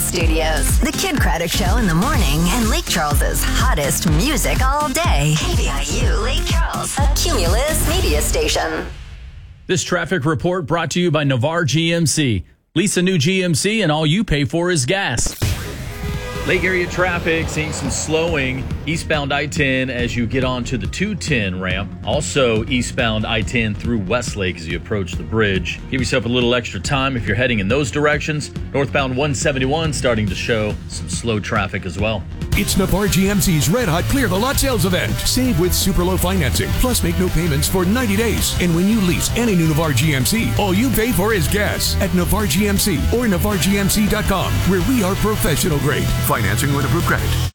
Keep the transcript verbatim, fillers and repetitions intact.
Studios. The Kid Craddock Show in the morning and Lake Charles's hottest music all day. K B I U Lake Charles, a Cumulus media station. This traffic report brought to you by Navarre G M C. Lease a new G M C and all you pay for is gas. Lake area traffic, seeing some slowing eastbound I ten as you get onto the two ten ramp. Also eastbound I ten through Westlake as you approach the bridge. Give yourself a little extra time if you're heading in those directions. Northbound one seventy-one starting to show some slow traffic as well. It's Navarre G M C's Red Hot Clear the Lot sales event. Save with super low financing, plus make no payments for ninety days. And when you lease any new Navarre G M C, all you pay for is gas at Navarre G M C or Navarre G M C dot com, where we are professional grade. Financing with approved credit.